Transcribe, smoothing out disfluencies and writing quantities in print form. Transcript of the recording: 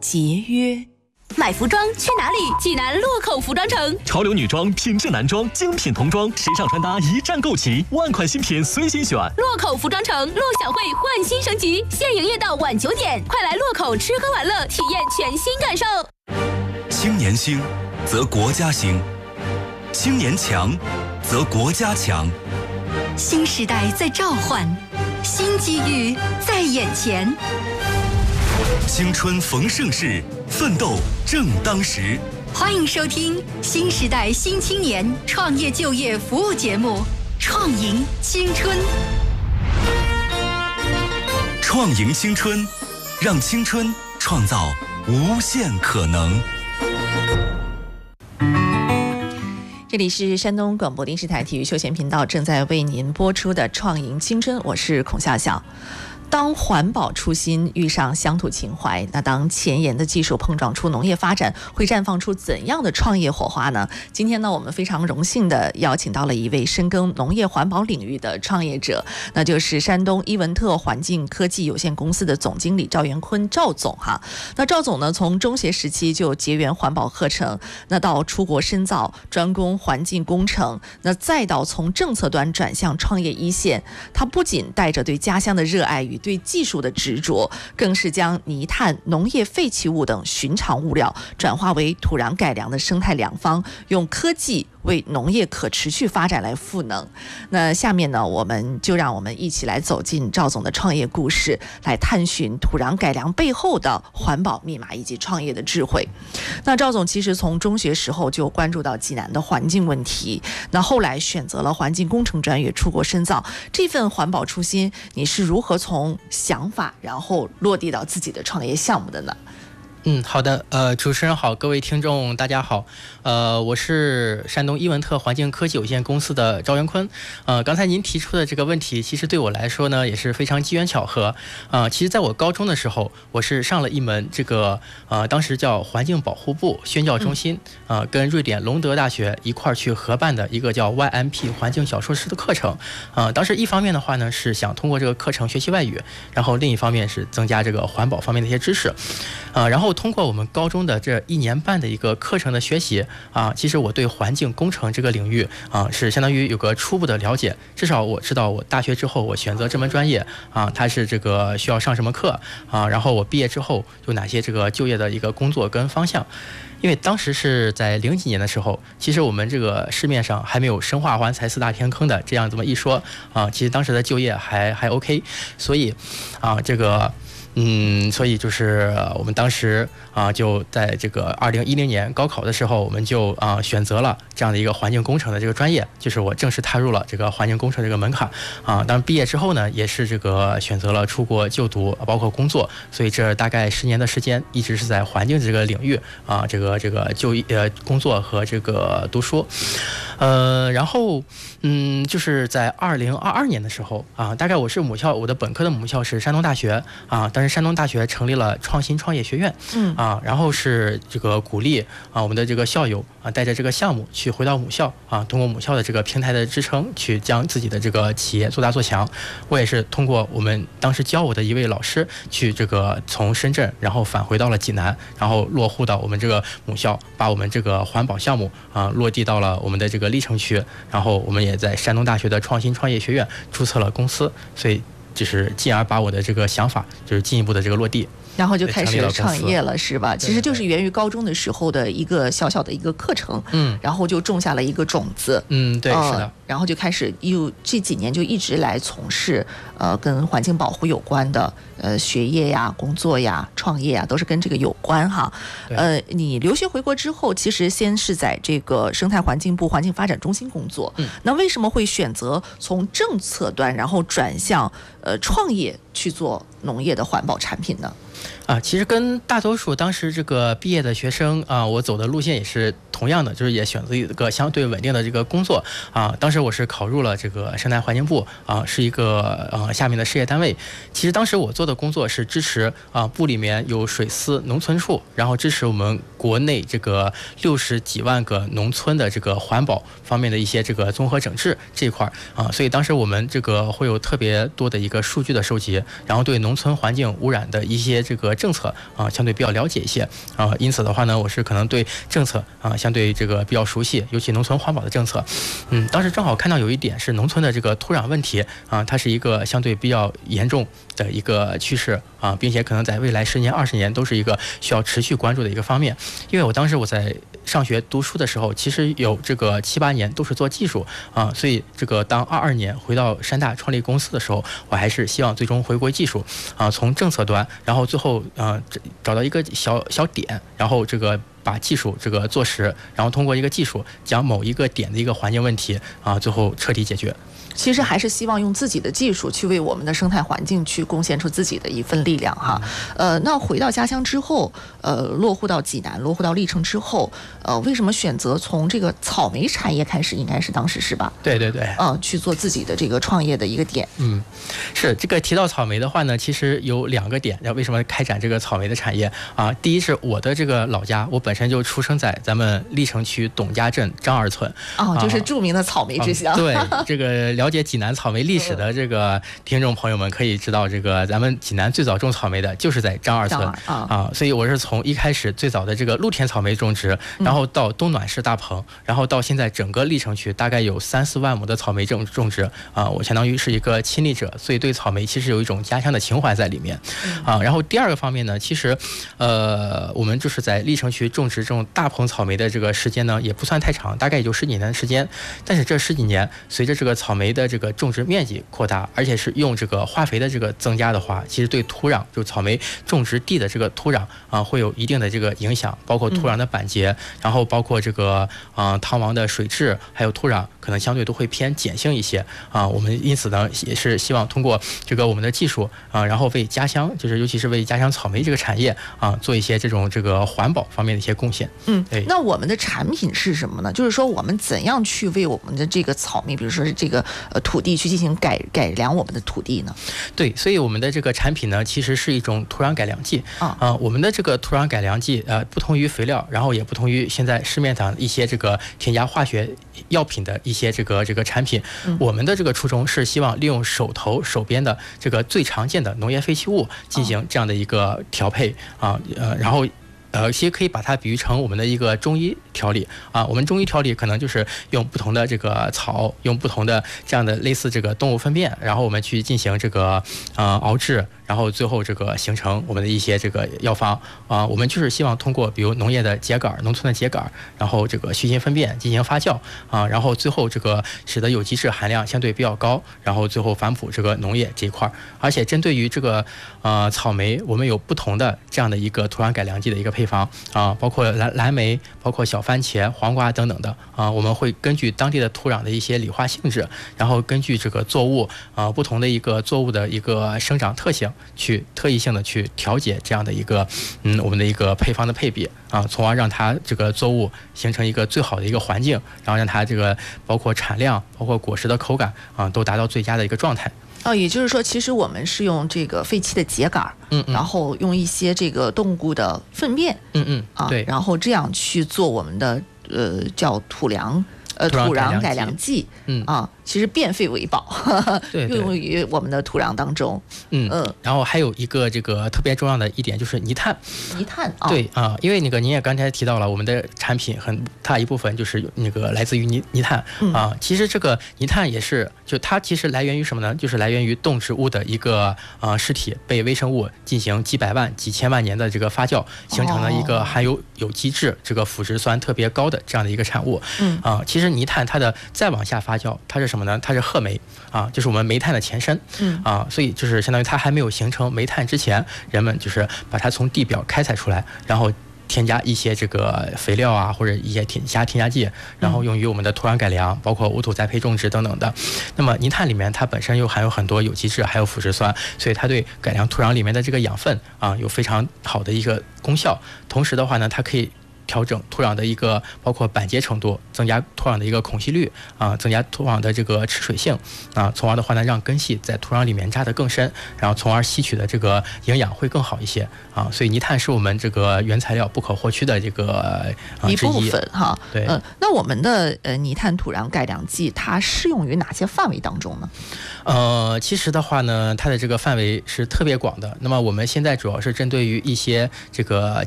节约。 买服装去哪里？济南洛口服装城， 潮流女装、品质男装、精品童装，时尚穿搭一站购齐，万款新品随心选。 洛口服装城陆小慧焕新升级，现营业到晚9点，快来洛口吃喝玩乐，体验全新感受。 青年兴，则国家兴；青年强，则国家强。 新时代在召唤，新机遇在眼前。 青春逢盛世，奋斗正当时。 欢迎收听新时代新青年创业就业服务节目《创赢青春》。 创赢青春，让青春创造无限可能。 这里是山东广播电视台体育休闲频道正在为您播出的《创赢青春》，我是孔笑笑。当环保初心遇上乡土情怀，那当前沿的技术碰撞出农业发展，会绽放出怎样的创业火花呢？今天呢，我们非常荣幸的邀请到了一位深耕农业环保领域的创业者，那就是山东伊文特环境科技有限公司的总经理赵元坤赵总哈。那赵总呢，从中学时期就结缘环保课程，那到出国深造，专攻环境工程，那再到从政策端转向创业一线，他不仅带着对家乡的热爱与对技术的执着，更是将泥炭、农业废弃物等寻常物料转化为土壤改良的生态良方，用科技为农业可持续发展来赋能。那下面呢，让我们一起来走进赵总的创业故事，来探寻土壤改良背后的环保密码以及创业的智慧。那赵总其实从中学时候就关注到济南的环境问题，那后来选择了环境工程专业出国深造。这份环保初心，你是如何从想法然后落地到自己的创业项目的呢？ 好的，主持人好，各位听众大家好，我是山东伊文特环境科技有限公司的赵元坤。刚才您提出的这个问题，其实对我来说呢也是非常机缘巧合。其实在我高中的时候，我是上了一门这个当时叫环境保护部宣教中心，跟瑞典隆德大学一块儿去合办的一个叫 YMP 环境小说师的课程。当时一方面的话呢是想通过这个课程学习外语，然后另一方面是增加这个环保方面的一些知识。然后通过我们高中的这1年半的一个课程的学习其实我对环境工程这个领域是相当于有个初步的了解，至少我知道我大学之后我选择这门专业它是这个需要上什么课然后我毕业之后有哪些这个就业的一个工作跟方向。因为当时是在00几年的时候，其实我们这个市面上还没有生化环材4大天坑的这样这么一说其实当时的就业还 OK， 所以所以就是我们当时就在这个2010年高考的时候，我们就选择了这样的一个环境工程的这个专业，就是我正式踏入了这个环境工程这个门槛当然毕业之后呢，也是这个选择了出国就读，包括工作，所以这大概10年的时间，一直是在环境这个领域这个就业工作和这个读书。然后就是在2022年的时候大概我是母校，我的本科的母校是山东大学当时山东大学成立了创新创业学院然后是这个鼓励我们的这个校友带着这个项目去回到母校通过母校的这个平台的支撑，去将自己的这个企业做大做强。我也是通过我们当时教我的一位老师去这个从深圳然后返回到了济南，然后落户到我们这个母校，把我们这个环保项目落地到了我们的这个历城区，然后我们也在山东大学的创新创业学院注册了公司，所以就是进而把我的这个想法就是进一步的这个落地， 然后就开始创业了，是吧？其实就是源于高中的时候的一个小小的一个课程，然后就种下了一个种子， 对，是的。 然后就开始这几年就一直来从事跟环境保护有关的学业呀、工作呀、创业呀，都是跟这个有关哈。你留学回国之后，其实先是在这个生态环境部环境发展中心工作，那为什么会选择从政策端然后转向创业去做农业的环保产品呢？ 其实跟大多数当时这个毕业的学生我走的路线也是同样的就是也选择一个相对稳定的这个工作啊。当时我是考入了这个生态环境部啊，是一个下面的事业单位。其实当时我做的工作是支持部里面有水司农村处，然后支持我们国内这个60几万个农村的这个环保方面的一些这个综合整治这一块啊，所以当时我们这个会有特别多的一个数据的收集，然后对农村环境污染的一些这个政策啊相对比较了解一些啊，因此的话呢，我是可能对政策啊相对这个比较熟悉，尤其农村环保的政策。当时正好看到有一点是农村的这个土壤问题啊，它是一个相对比较严重的一个趋势啊，并且可能在未来10年、20年都是一个需要持续关注的一个方面。因为我当时我在上学读书的时候，其实有这个7、8年都是做技术啊，所以这个当22年回到山大创立公司的时候，我还是希望最终回归技术啊，从政策端，然后最后找到一个小点，然后这个把技术这个做实，然后通过一个技术将某一个点的一个环境问题啊，最后彻底解决。 其实还是希望用自己的技术去为我们的生态环境去贡献出自己的一份力量哈。那回到家乡之后，落户到济南，落户到历城之后，为什么选择从这个草莓产业开始？应该是当时是吧？ 对对对。 去做自己的这个创业的一个点。 是这个提到草莓的话呢，其实有2个点，为什么开展这个草莓的产业啊？第一是我的这个老家，我本身就出生在咱们历城区董家镇张二村。 就是著名的草莓之乡。 对，这个了解济南草莓历史的这个听众朋友们可以知道，这个咱们济南最早种草莓的就是在张二村啊，所以我是从一开始最早的这个露天草莓种植，然后到东暖式大棚，然后到现在整个历城区大概有3、4万亩的草莓种植啊，我相当于是一个亲历者，所以对草莓其实有一种家乡的情怀在里面啊。然后第2个方面呢，其实我们就是在历城区种植这种大棚草莓的这个时间呢也不算太长，大概也就10几年的时间，但是这10几年随着这个草莓的这个种植面积扩大，而且是用这个化肥的这个增加的话，其实对土壤就草莓种植地的这个土壤啊会有一定的这个影响，包括土壤的板结，然后包括这个汤王的水质，还有土壤可能相对都会偏碱性一些啊。我们因此呢也是希望通过这个我们的技术啊，然后为家乡，就是尤其是为家乡草莓这个产业啊做一些这个环保方面的一些贡献。 那我们的产品是什么呢？就是说我们怎样去为我们的这个草莓，比如说是这个土地去进行改良我们的土地呢？ 对，所以我们的这个产品呢，其实是一种土壤改良剂我们的这个土壤改良剂不同于肥料，然后也不同于现在市面上一些这个添加化学药品的一些这个产品。我们的这个初衷是希望利用手边的这个最常见的农业废弃物进行这样的一个调配然后其实可以把它比喻成我们的一个中医调理啊。我们中医调理可能就是用不同的这个草，用不同的这样的类似这个动物粪便，然后我们去进行这个熬制，然后最后这个形成我们的一些这个药方我们就是希望通过比如农业的秸秆、农村的秸秆，然后这个须臾粪便进行发酵然后最后这个使得有机质含量相对比较高，然后最后反哺这个农业这一块。而且针对于这个草莓，我们有不同的这样的一个土壤改良剂的一个配方包括蓝莓，包括小番茄、黄瓜等等的我们会根据当地的土壤的一些理化性质，然后根据这个作物不同的一个作物的一个生长特性，去特异性的去调节这样的一个我们的一个配方的配比从而让它这个作物形成一个最好的一个环境，然后让它这个包括产量，包括果实的口感都达到最佳的一个状态。 也就是说，其实我们是用这个废弃的秸秆，然后用一些这个动物的粪便， 对， 然后这样去做我们的叫土壤改良剂，其实变废为宝， 对， 用于我们的土壤当中。 然后还有一个这个特别重要的一点就是泥炭。对因为您也刚才提到了，我们的产品很大一部分就是那个来自于泥炭其实这个泥炭也是，就它其实来源于什么呢？就是来源于动植物的一个尸体被微生物进行几百万、几千万年的这个发酵，形成了一个含有有机质、这个腐殖酸特别高的这样的一个产物。其实泥炭它的再往下发酵，它是什么呢？它是褐煤就是我们煤炭的前身。所以就是相当于它还没有形成煤炭之前，人们就是把它从地表开采出来，然后添加一些这个肥料或者一些添加剂，然后用于我们的土壤改良，包括无土栽培种植等等的。那么泥炭里面它本身又含有很多有机质，还有腐殖酸，所以它对改良土壤里面的这个养分有非常好的一个功效。同时的话呢，它可以调整土壤的一个包括板结程度，增加土壤的一个孔隙率增加土壤的这个吃水性从而的话呢，让根系在土壤里面扎得更深，然后从而吸取的这个营养会更好一些所以泥炭是我们这个原材料不可或缺的这个一部分哈。 对， 那我们的泥炭土壤改良剂它适用于哪些范围当中呢？ 其实的话呢，它的这个范围是特别广的。那么我们现在主要是针对于一些这个